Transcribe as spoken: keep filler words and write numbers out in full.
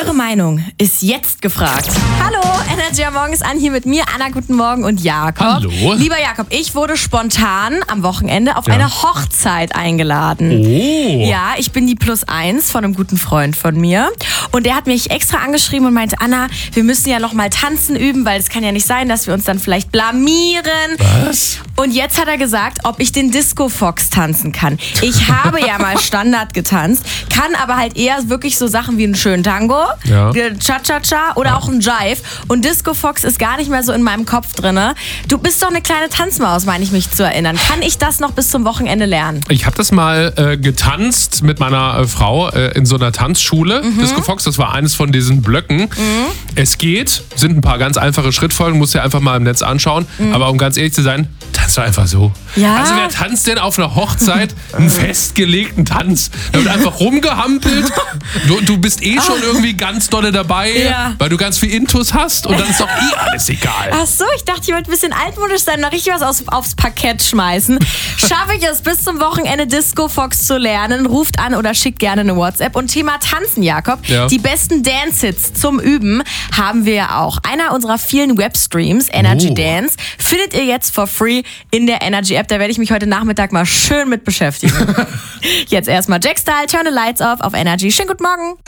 Eure Meinung ist jetzt gefragt. Hallo, Energy am Morgen ist an, hier mit mir, Anna, guten Morgen und Jakob. Hallo. Lieber Jakob, ich wurde spontan am Wochenende auf Ja. eine Hochzeit eingeladen. Oh. Ja, ich bin die Plus eins von einem guten Freund von mir. Und der hat mich extra angeschrieben und meinte, Anna, wir müssen ja noch mal tanzen üben, weil es kann ja nicht sein, dass wir uns dann vielleicht blamieren. Was? Und jetzt hat er gesagt, ob ich den Disco Fox tanzen kann. Ich habe ja mal Standard getanzt, kann aber halt eher wirklich so Sachen wie einen schönen Tango, Ja. Cha-Cha-Cha oder auch einen Jive. Und Disco Fox ist gar nicht mehr so in meinem Kopf drinne. Du bist doch eine kleine Tanzmaus, meine ich mich zu erinnern. Kann ich das noch bis zum Wochenende lernen? Ich habe das mal äh, getanzt mit meiner äh, Frau äh, in so einer Tanzschule. Mhm. Disco Fox, das war eines von diesen Blöcken. Mhm. Es geht, sind ein paar ganz einfache Schrittfolgen, musst du dir einfach mal im Netz anschauen. Mhm. Aber um ganz ehrlich zu sein, tanzt doch einfach so. Ja. Also wer tanzt denn auf einer Hochzeit einen festgelegten Tanz? Da wird einfach rumgehampelt. Du, du bist eh schon irgendwie ganz dolle dabei, Ja. weil du ganz viel Intus hast und dann ist doch eh alles egal. Ach so, ich dachte, ich wollte ein bisschen altmodisch sein, noch richtig was aus, aufs Parkett schmeißen. Schaffe ich es bis zum Wochenende Disco Fox zu lernen? Ruft an oder schickt gerne eine WhatsApp. Und Thema Tanzen, Jakob. Ja. Die besten Dance-Hits zum Üben haben wir ja auch. Einer unserer vielen Webstreams, Energy Oh. Dance, findet ihr jetzt for free in der Energy App. Da werde ich mich heute Nachmittag mal schön mit beschäftigen. Jetzt erstmal Jack Style, Turn the Lights Off auf Energy. Schönen guten Morgen.